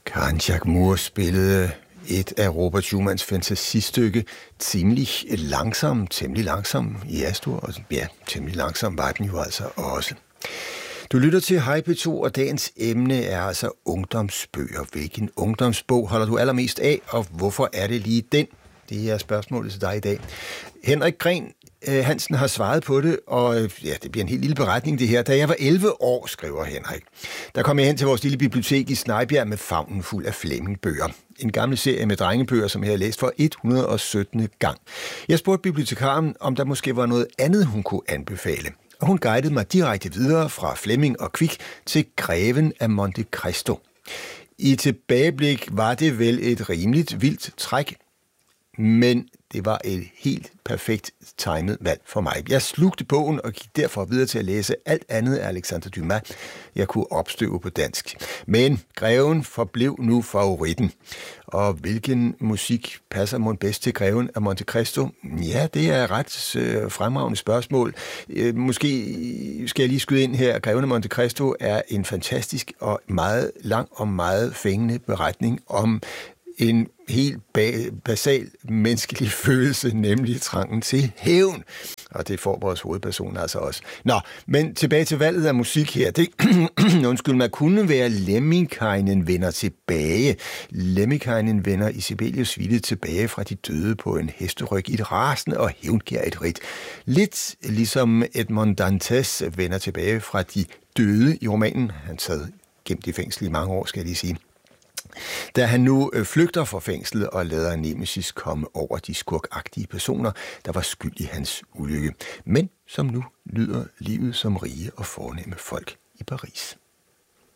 Karen Jacques Moore spillede et af Robert Schumanns fantasistykke temmelig langsom i Astor, og ja, temmelig langsom var den jo altså også. Du lytter til Hej P2, og dagens emne er altså ungdomsbøger. Hvilken ungdomsbog holder du allermest af, og hvorfor er det lige den? Det er spørgsmålet til dig i dag. Henrik Gren Hansen har svaret på det, og ja, det bliver en helt lille beretning det her. Da jeg var 11 år, skriver Henrik, der kom jeg hen til vores lille bibliotek i Snejbjerg med favnen fuld af Flemming-bøger. En gammel serie med drengebøger, som jeg har læst for 117. gang. Jeg spurgte bibliotekaren, om der måske var noget andet, hun kunne anbefale. Og hun guidede mig direkte videre fra Flemming og Kvik til Greven af Monte Cristo. I tilbageblik var det vel et rimeligt vildt træk, men det var et helt perfekt timet valg for mig. Jeg slugte bogen og gik derfor videre til at læse alt andet af Alexandre Dumas, jeg kunne opstøve på dansk. Men Greven forblev nu favoritten. Og hvilken musik passer mon bedst til Greven af Monte Cristo? Ja, det er et ret fremragende spørgsmål. Måske skal jeg lige skyde ind her. Greven af Monte Cristo er en fantastisk og meget lang og meget fængende beretning om en helt basal menneskelig følelse, nemlig trangen til hævn. Og det får vores hovedperson altså også. Nå, men tilbage til valget af musik her. Det, man kunne være Lemminkainen vender tilbage. Lemminkainen vender i Sibelius vilje tilbage fra de døde på en hesteryg i et rasende og hævnkærligt ridt. Lidt ligesom Edmond Dantes vender tilbage fra de døde i romanen. Han sad gemt i fængsel i mange år, skal jeg lige sige. Da han nu flygter fra fængslet og lader Nemesis komme over de skurkagtige personer, der var skyld i hans ulykke, men som nu lyder livet som rige og fornemme folk i Paris.